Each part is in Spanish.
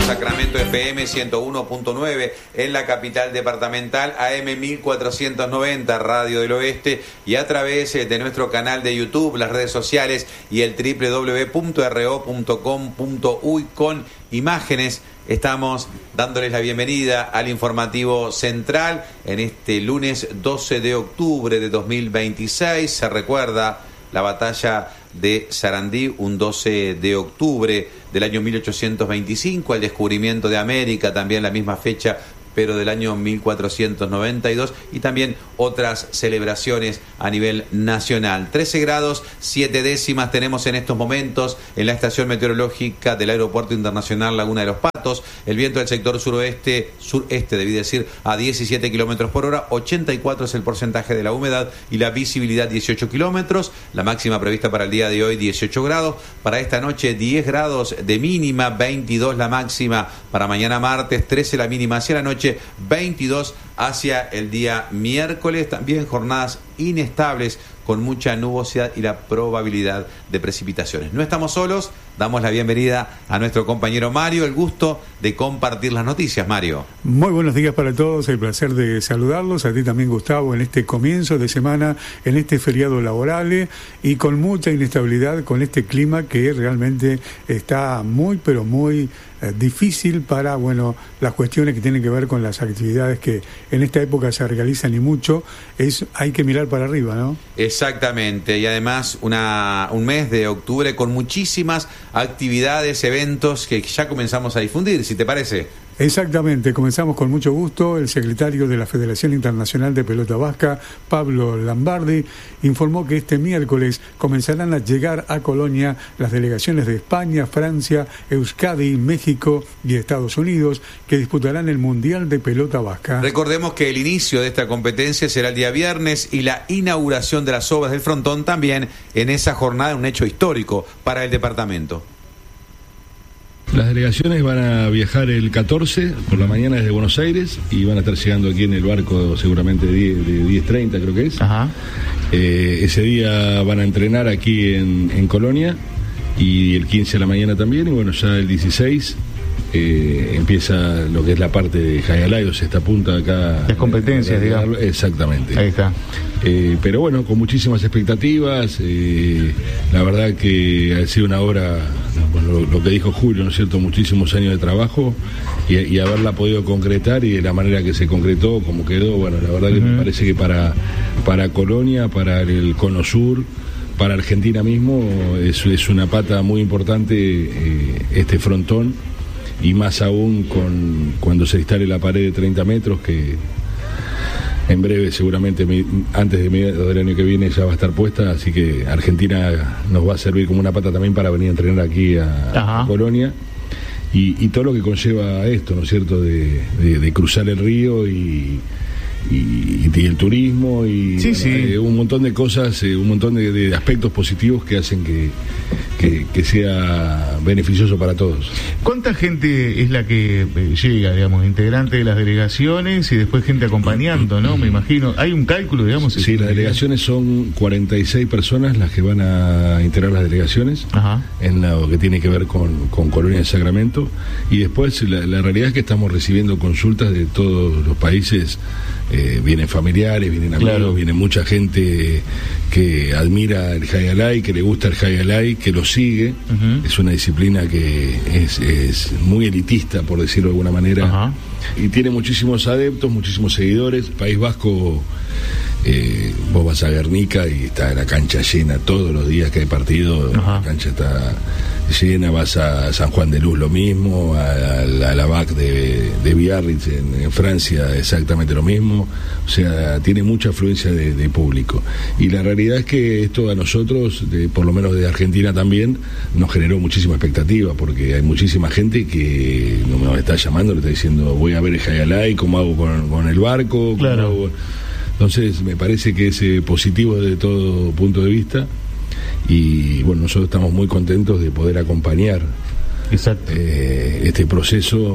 Sacramento FM 101.9 en la capital departamental, AM 1490 Radio del Oeste, y a través de nuestro canal de YouTube, las redes sociales y el www.ro.com.uy con imágenes. Estamos dándoles la bienvenida al informativo central en este lunes 12 de octubre de 2026. Se recuerda la batalla de Sarandí, un 12 de octubre del año 1825, el descubrimiento de América, también la misma fecha, pero del año 1492, y también otras celebraciones a nivel nacional. 13 grados 7 décimas tenemos en estos momentos en la estación meteorológica del Aeropuerto Internacional Laguna de los Patos. El viento del sector sureste, debí decir, a 17 kilómetros por hora, 84 es el porcentaje de la humedad y la visibilidad 18 kilómetros. La máxima prevista para el día de hoy 18 grados, para esta noche 10 grados de mínima, 22 la máxima, para mañana martes 13 la mínima, hacia la noche 22 hacia el día miércoles. También jornadas inestables con mucha nubosidad y la probabilidad de precipitaciones. No estamos solos, damos la bienvenida a nuestro compañero Mario, el gusto de compartir las noticias. Mario. Muy buenos días para todos, el placer de saludarlos, a ti también Gustavo, en este comienzo de semana, en este feriado laboral y con mucha inestabilidad, con este clima que realmente está muy, pero muy difícil para, las cuestiones que tienen que ver con las actividades que en esta época se realizan, y mucho, hay que mirar para arriba, ¿no? Exactamente, y además un mes de octubre con muchísimas actividades, eventos que ya comenzamos a difundir, si te parece. Exactamente, comenzamos con mucho gusto. El secretario de la Federación Internacional de Pelota Vasca, Pablo Lambardi, informó que este miércoles comenzarán a llegar a Colonia las delegaciones de España, Francia, Euskadi, México y Estados Unidos, que disputarán el Mundial de Pelota Vasca. Recordemos que el inicio de esta competencia será el día viernes y la inauguración de las obras del frontón también en esa jornada, un hecho histórico para el departamento. Las delegaciones van a viajar el 14 por la mañana desde Buenos Aires y van a estar llegando aquí en el barco seguramente de 10:30, creo que es. Ajá. Ese día van a entrenar aquí en Colonia, y el 15 a la mañana también, y ya el 16 empieza lo que es la parte de Jayalay, o sea, esta punta acá. Las competencias, digamos. Exactamente. Ahí está. Pero con muchísimas expectativas. La verdad que ha sido una obra, lo que dijo Julio, ¿no es cierto? Muchísimos años de trabajo y haberla podido concretar, y de la manera que se concretó, como quedó, la verdad que me parece que para Colonia, para el Cono Sur, para Argentina mismo, es una pata muy importante este frontón, y más aún cuando se instale la pared de 30 metros, que en breve, seguramente antes de mediados del año que viene, ya va a estar puesta, así que Argentina nos va a servir como una pata también para venir a entrenar aquí a Colonia, y todo lo que conlleva esto, ¿no es cierto?, de cruzar el río y el turismo y un montón de cosas, un montón de aspectos positivos que hacen que sea beneficioso para todos. ¿Cuánta gente es la que llega, digamos, integrante de las delegaciones y después gente acompañando, ¿no? Me imagino. ¿Hay un cálculo, digamos? Sí, las delegaciones son 46 personas las que van a integrar las delegaciones. Ajá. En lo que tiene que ver con Colonia de Sacramento, y después la realidad es que estamos recibiendo consultas de todos los países. Vienen familiares, vienen amigos, claro. Viene mucha gente que admira el Jayalay, que le gusta el Jayalay, que lo sigue. Uh-huh. Es una disciplina que es muy elitista, por decirlo de alguna manera. Uh-huh. Y tiene muchísimos adeptos, muchísimos seguidores. País Vasco, vos vas a Guernica y está la cancha llena todos los días que hay partido. Uh-huh. La cancha está llena. Vas a San Juan de Luz, lo mismo, a la BAC de Biarritz en Francia, exactamente lo mismo. O sea, tiene mucha afluencia de público, y la realidad es que esto a nosotros, por lo menos de Argentina también, nos generó muchísima expectativa, porque hay muchísima gente que nos está llamando, le está diciendo: voy a ver el Jayalay, ¿cómo hago con el barco? Claro. Entonces me parece que es positivo desde todo punto de vista. Y nosotros estamos muy contentos de poder acompañar este proceso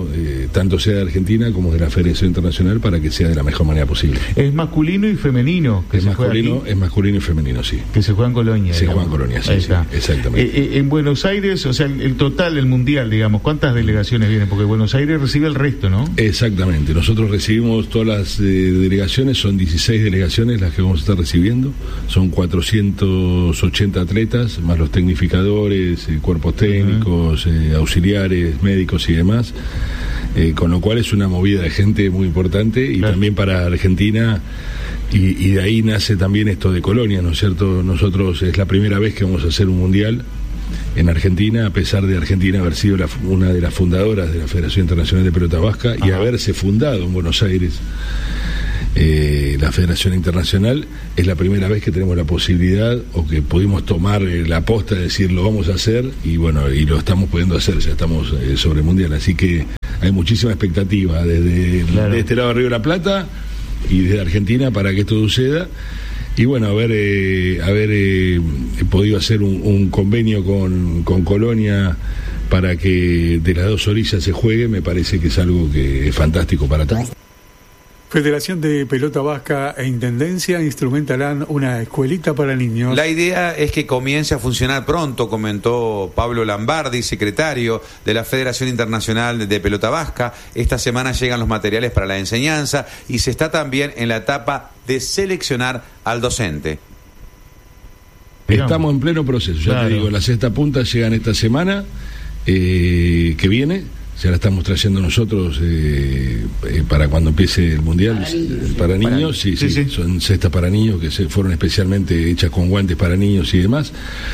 tanto sea de Argentina como de la Federación Internacional, para que sea de la mejor manera posible. Es masculino y femenino. Es masculino y femenino, sí. Que se juega en Colonia. Se juega en Colonia, sí, exactamente. En Buenos Aires, o sea, el total del mundial, digamos, ¿cuántas delegaciones vienen? Porque Buenos Aires recibe el resto, ¿no? Exactamente. Nosotros recibimos todas las delegaciones, son 16 delegaciones las que vamos a estar recibiendo. Son 480 atletas, más los tecnificadores, cuerpos técnicos, auxiliares, médicos y demás. Con lo cual es una movida de gente muy importante y también para Argentina, y de ahí nace también esto de Colonia, ¿no es cierto? Nosotros es la primera vez que vamos a hacer un mundial en Argentina, a pesar de Argentina haber sido una de las fundadoras de la Federación Internacional de Pelota Vasca y haberse fundado en Buenos Aires. La Federación Internacional es la primera vez que tenemos la posibilidad, o que pudimos tomar la posta de decir lo vamos a hacer, y bueno, y lo estamos pudiendo hacer, ya estamos sobre el mundial, así que hay muchísima expectativa desde de este lado de Río de la Plata y desde Argentina para que esto suceda. Y bueno, haber podido hacer un convenio con Colonia para que de las dos orillas se juegue, me parece que es algo que es fantástico para todos. Federación de Pelota Vasca e Intendencia instrumentarán una escuelita para niños. La idea es que comience a funcionar pronto, comentó Pablo Lambardi, secretario de la Federación Internacional de Pelota Vasca. Esta semana llegan los materiales para la enseñanza y se está también en la etapa de seleccionar al docente. Estamos en pleno proceso, ya te digo, las sexta puntas llegan esta semana que viene. Ya la estamos trayendo nosotros para cuando empiece el mundial para niños. Sí, son cestas para niños que fueron especialmente hechas con guantes para niños y demás.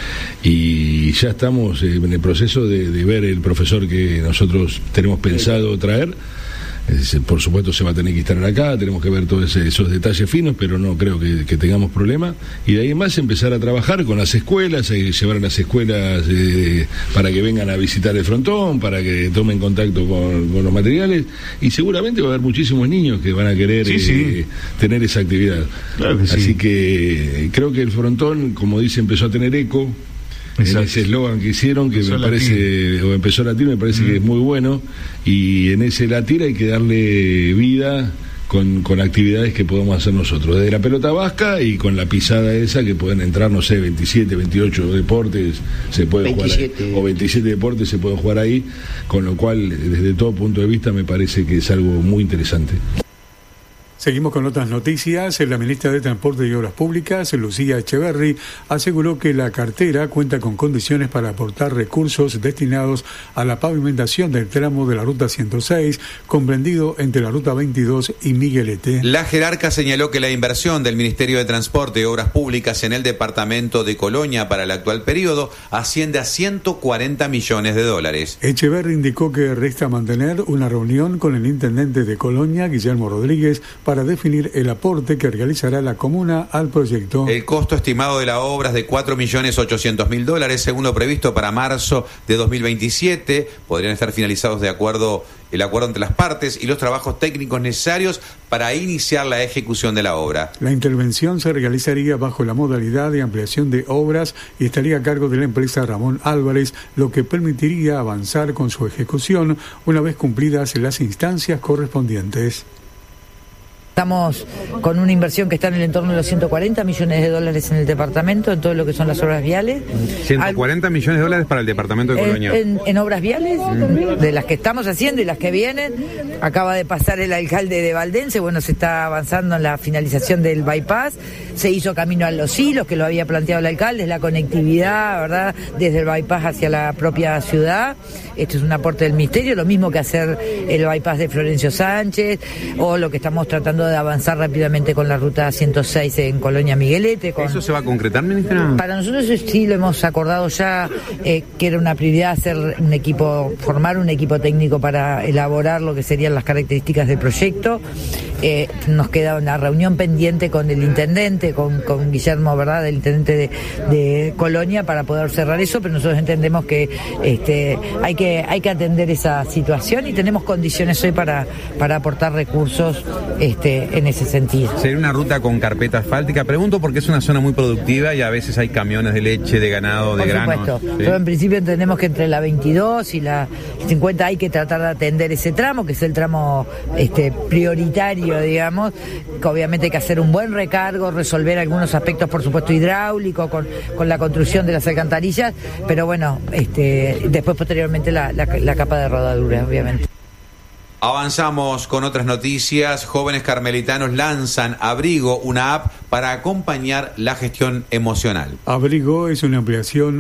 Y ya estamos en el proceso de ver el profesor que nosotros tenemos pensado traer. Por supuesto se va a tener que instalar acá, tenemos que ver todos esos detalles finos, pero no creo que tengamos problema. Y de ahí en más empezar a trabajar con las escuelas, llevar a las escuelas para que vengan a visitar el frontón, para que tomen contacto con los materiales, y seguramente va a haber muchísimos niños que van a querer tener esa actividad. Claro que Así que creo que el frontón, como dice, empezó a tener eco. En ese eslogan que hicieron, que me parece, o empezó a latir, me parece que es muy bueno, y en ese latir hay que darle vida con actividades que podemos hacer nosotros, desde la pelota vasca y con la pisada esa, que pueden entrar, no sé, 27, 28 deportes, se puede 27. Jugar ahí, o 27 deportes se pueden jugar ahí, con lo cual, desde todo punto de vista, me parece que es algo muy interesante. Seguimos con otras noticias. La ministra de Transporte y Obras Públicas, Lucía Echeverri, aseguró que la cartera cuenta con condiciones para aportar recursos destinados a la pavimentación del tramo de la Ruta 106, comprendido entre la Ruta 22 y Miguelete. La jerarca señaló que la inversión del Ministerio de Transporte y Obras Públicas en el departamento de Colonia para el actual periodo asciende a $140 millones. Echeverri indicó que resta mantener una reunión con el intendente de Colonia, Guillermo Rodríguez, para definir el aporte que realizará la comuna al proyecto. El costo estimado de la obra es de $4.800.000, según lo previsto para marzo de 2027. Podrían estar finalizados el acuerdo entre las partes y los trabajos técnicos necesarios para iniciar la ejecución de la obra. La intervención se realizaría bajo la modalidad de ampliación de obras y estaría a cargo de la empresa Ramón Álvarez, lo que permitiría avanzar con su ejecución una vez cumplidas las instancias correspondientes. Estamos con una inversión que está en el entorno de los $140 millones en el departamento, en todo lo que son las obras viales. $140 millones para el departamento de Colonia. En obras viales, de las que estamos haciendo y las que vienen. Acaba de pasar el alcalde de Valdense, se está avanzando en la finalización del bypass. Se hizo camino a Los Hilos, que lo había planteado el alcalde, es la conectividad, ¿verdad?, desde el bypass hacia la propia ciudad. Esto es un aporte del ministerio, lo mismo que hacer el bypass de Florencio Sánchez, o lo que estamos tratando de avanzar rápidamente con la ruta 106 en Colonia Miguelete. ¿Eso se va a concretar, ministra? Para nosotros sí lo hemos acordado ya, que era una prioridad hacer formar un equipo técnico para elaborar lo que serían las características del proyecto. nos queda una reunión pendiente con el intendente, con Guillermo, ¿verdad?, el intendente de Colonia, para poder cerrar eso, pero nosotros entendemos que hay que atender esa situación y tenemos condiciones hoy para aportar recursos en ese sentido. Sería una ruta con carpeta asfáltica, pregunto porque es una zona muy productiva y a veces hay camiones de leche, de ganado, de granos. Por supuesto, pero en principio entendemos que entre la 22 y la 50 hay que tratar de atender ese tramo, que es el tramo prioritario, digamos, que obviamente hay que hacer un buen recargo, resolver algunos aspectos, por supuesto, hidráulicos, con la construcción de las alcantarillas, pero bueno, después posteriormente la capa de rodadura, obviamente. Avanzamos con otras noticias. Jóvenes carmelitanos lanzan Abrigo, una app para acompañar la gestión emocional. Abrigo es una aplicación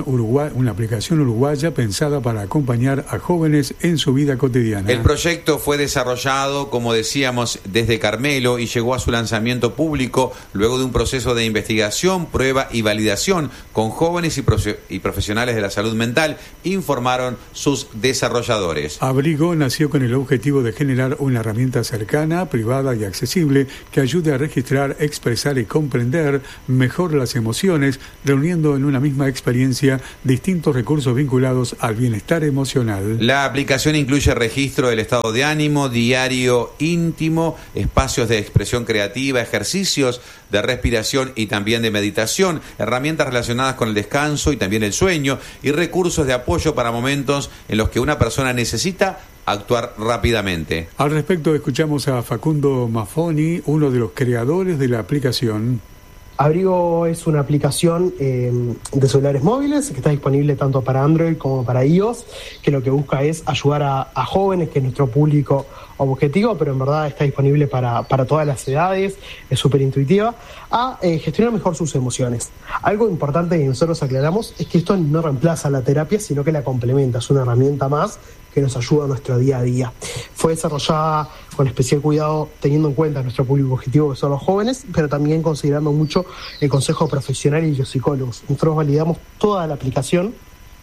uruguaya pensada para acompañar a jóvenes en su vida cotidiana. El proyecto fue desarrollado, como decíamos, desde Carmelo y llegó a su lanzamiento público luego de un proceso de investigación, prueba y validación con jóvenes y profesionales de la salud mental, informaron sus desarrolladores. Abrigo nació con el objetivo de generar una herramienta cercana, privada y accesible que ayude a registrar, expresar y comprender mejor las emociones, reuniendo en una misma experiencia distintos recursos vinculados al bienestar emocional. La aplicación incluye registro del estado de ánimo, diario íntimo, espacios de expresión creativa, ejercicios de respiración y también de meditación, herramientas relacionadas con el descanso y también el sueño, y recursos de apoyo para momentos en los que una persona necesita actuar rápidamente. Al respecto, escuchamos a Facundo Maffoni, uno de los creadores de la aplicación. Abrigo es una aplicación de celulares móviles que está disponible tanto para Android como para iOS, que lo que busca es ayudar a jóvenes, que es nuestro público objetivo, pero en verdad está disponible para todas las edades, es súper intuitiva, a gestionar mejor sus emociones. Algo importante que nosotros aclaramos es que esto no reemplaza la terapia, sino que la complementa, es una herramienta más que nos ayuda a nuestro día a día. Fue desarrollada con especial cuidado, teniendo en cuenta nuestro público objetivo, que son los jóvenes, pero también considerando mucho el consejo profesional y los psicólogos. Nosotros validamos toda la aplicación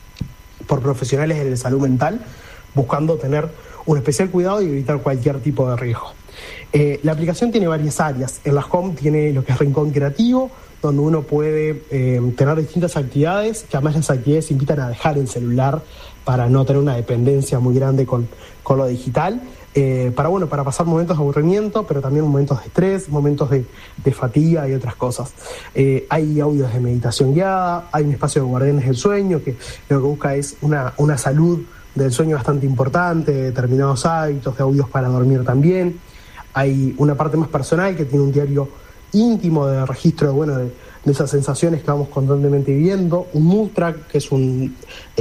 por profesionales de la salud mental, buscando tener un especial cuidado y evitar cualquier tipo de riesgo. La aplicación tiene varias áreas. En la home tiene lo que es rincón creativo, donde uno puede tener distintas actividades, que además las actividades invitan a dejar el celular para no tener una dependencia muy grande con lo digital, para pasar momentos de aburrimiento, pero también momentos de estrés, momentos de fatiga y otras cosas. Hay audios de meditación guiada, hay un espacio de guardianes del sueño, que lo que busca es una salud del sueño bastante importante, de determinados hábitos, de audios para dormir también. Hay una parte más personal que tiene un diario íntimo de registro de esas sensaciones que vamos constantemente viviendo, un mood track, que es un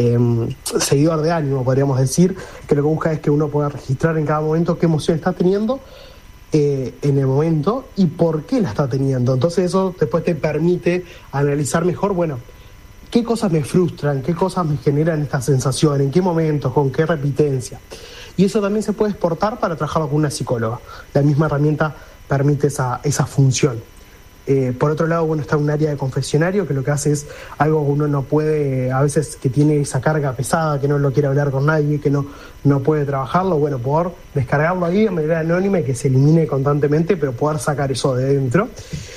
seguidor de ánimo, podríamos decir, que lo que busca es que uno pueda registrar en cada momento qué emoción está teniendo en el momento y por qué la está teniendo. Entonces eso después te permite analizar mejor, qué cosas me frustran, qué cosas me generan esta sensación, en qué momentos, con qué repitencia. Y eso también se puede exportar para trabajarlo con una psicóloga. La misma herramienta permite esa función. Por otro lado, está un área de confesionario que lo que hace es algo que uno no puede, a veces que tiene esa carga pesada, que no lo quiere hablar con nadie, que no puede trabajarlo, poder descargarlo ahí de manera anónima y que se elimine constantemente, pero poder sacar eso de dentro.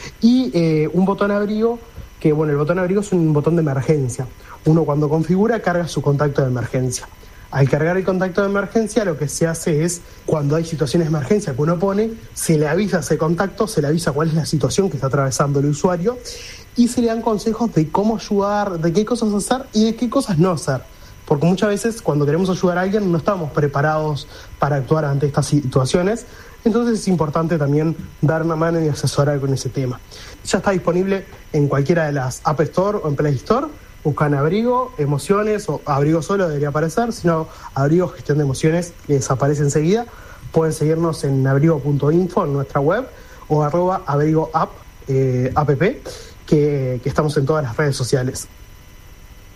Y un botón abrigo, que el botón abrigo es un botón de emergencia. Uno cuando configura carga su contacto de emergencia. Al cargar el contacto de emergencia, lo que se hace es, cuando hay situaciones de emergencia que uno pone, se le avisa a ese contacto, se le avisa cuál es la situación que está atravesando el usuario y se le dan consejos de cómo ayudar, de qué cosas hacer y de qué cosas no hacer. Porque muchas veces cuando queremos ayudar a alguien no estamos preparados para actuar ante estas situaciones, entonces es importante también dar una mano y asesorar con ese tema. Ya está disponible en cualquiera de las App Store o en Play Store. Buscan Abrigo, emociones, o Abrigo solo debería aparecer, sino Abrigo, gestión de emociones, que desaparece enseguida. Pueden seguirnos en abrigo.info, en nuestra web, o @abrigoapp, app, que estamos en todas las redes sociales.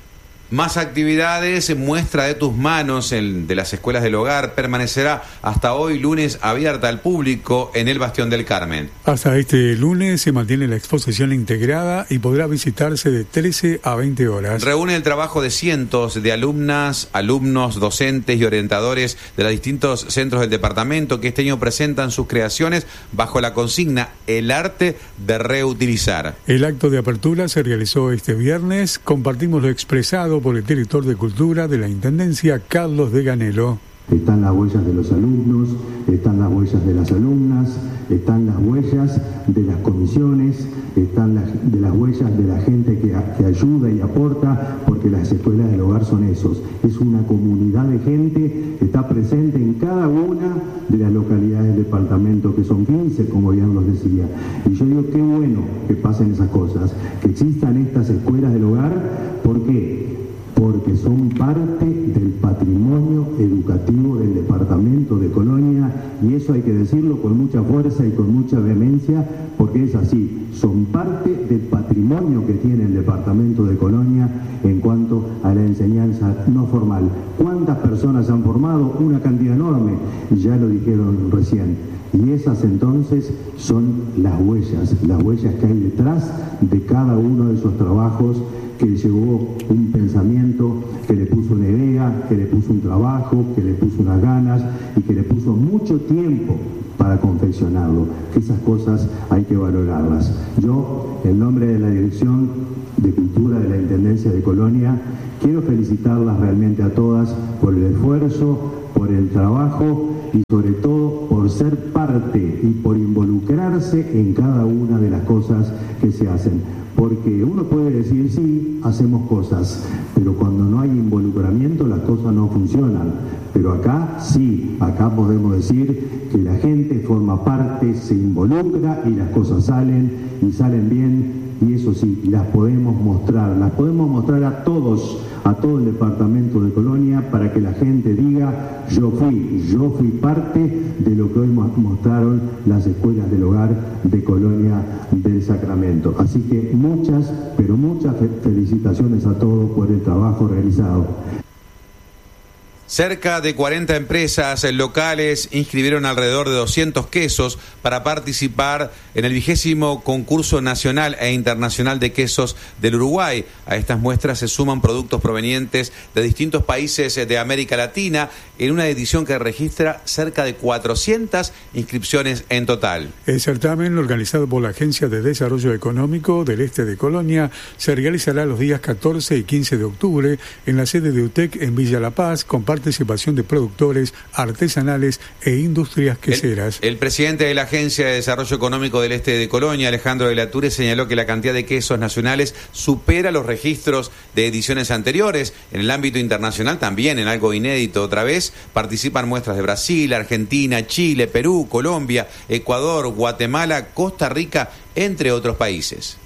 Más actividades, muestra de tus manos de las escuelas del hogar, permanecerá hasta hoy lunes abierta al público en el Bastión del Carmen. Hasta este lunes se mantiene la exposición integrada y podrá visitarse de 13 a 20 horas. Reúne el trabajo de cientos de alumnas, alumnos, docentes y orientadores de los distintos centros del departamento que este año presentan sus creaciones bajo la consigna El arte de reutilizar. El acto de apertura se realizó este viernes. Compartimos lo expresado por el director de Cultura de la Intendencia, Carlos de Ganelo. Están las huellas de los alumnos, están las huellas de las alumnas, están las huellas de las comisiones, están las huellas de la gente que ayuda y aporta, porque las escuelas del hogar son esos. Es una comunidad de gente que está presente en cada una de las localidades del departamento, que son 15, como bien los decía. Y yo digo, qué bueno que pasen esas cosas, que existan estas escuelas del hogar. ¿Por qué? Porque son parte del patrimonio educativo del departamento de Colonia, y eso hay que decirlo con mucha fuerza y con mucha vehemencia, porque es así, son parte del patrimonio que tiene el departamento de Colonia en cuanto a la enseñanza no formal. ¿Cuántas personas han formado? Una cantidad enorme, ya lo dijeron recién. Y esas entonces son las huellas que hay detrás de cada uno de esos trabajos, que llevó un pensamiento, que le puso una idea, que le puso un trabajo, que le puso unas ganas y que le puso mucho tiempo para confeccionarlo. Que esas cosas hay que valorarlas. Yo, en nombre de la Dirección de Cultura de la Intendencia de Colonia, quiero felicitarlas realmente a todas por el esfuerzo, por el trabajo y sobre todo por ser parte y por involucrarse en cada una de las cosas que se hacen. Porque uno puede decir, sí, hacemos cosas, pero cuando no hay involucramiento las cosas no funcionan. Pero acá sí, acá podemos decir que la gente forma parte, se involucra y las cosas salen y salen bien. Y eso sí, las podemos mostrar a todos, a todo el departamento de Colonia, para que la gente diga, yo fui parte de lo que hoy mostraron las escuelas del hogar de Colonia del Sacramento. Así que muchas, pero muchas felicitaciones a todos por el trabajo realizado. Cerca de 40 empresas locales inscribieron alrededor de 200 quesos para participar en el 20º concurso nacional e internacional de quesos del Uruguay. A estas muestras se suman productos provenientes de distintos países de América Latina, en una edición que registra cerca de 400 inscripciones en total. El certamen, organizado por la Agencia de Desarrollo Económico del Este de Colonia, se realizará los días 14 y 15 de octubre en la sede de UTEC en Villa La Paz, con participación de productores artesanales e industrias queseras. El presidente de la Agencia de Desarrollo Económico del Este de Colonia, Alejandro de la Ture, señaló que la cantidad de quesos nacionales supera los registros de ediciones anteriores. En el ámbito internacional también, en algo inédito otra vez, participan muestras de Brasil, Argentina, Chile, Perú, Colombia, Ecuador, Guatemala, Costa Rica, entre otros países.